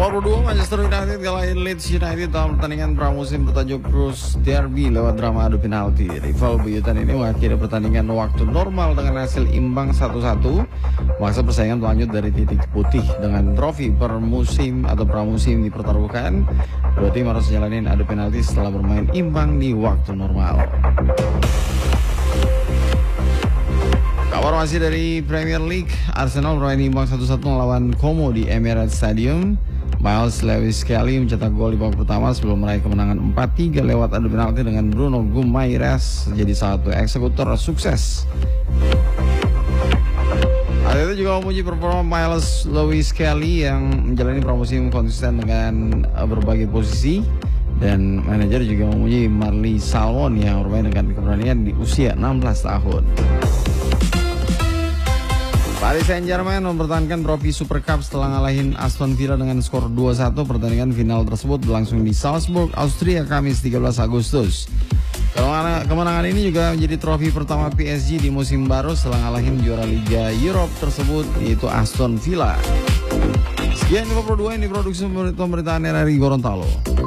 Nomor 2 Manchester United kalahin Leeds United dalam pertandingan pramusim bertajuk Bruce Derby lewat drama adu penalti. Rival buyutan ini mengakhiri pertandingan waktu normal dengan hasil imbang 1-1. Masa persaingan berlanjut dari titik putih dengan trofi per musim atau pramusim dipertaruhkan. Dua tim harus jalanin adu penalti setelah bermain imbang di waktu normal. Kabar masih dari Premier League, Arsenal bermain imbang 1-1 melawan Como di Emirates Stadium. Miles Lewis Kelly mencetak gol di babak pertama sebelum meraih kemenangan 4-3 lewat adu penalti dengan Bruno Guimaraes jadi salah satu eksekutor sukses. Hal itu juga memuji performa Miles Lewis Kelly yang menjalani pramusim konsisten dengan berbagai posisi, dan manajer juga memuji Marley Salmon yang bermain dengan keberanian di usia 16 tahun. Paris Saint-Germain mempertahankan trofi Super Cup setelah ngalahin Aston Villa dengan skor 2-1. Pertandingan final tersebut berlangsung di Salzburg, Austria, Kamis 13 Agustus. Kemenangan ini juga menjadi trofi pertama PSG di musim baru setelah ngalahin juara Liga Europe tersebut, yaitu Aston Villa. Sekian 52 yang diproduksi pemerintahan RRI Gorontalo.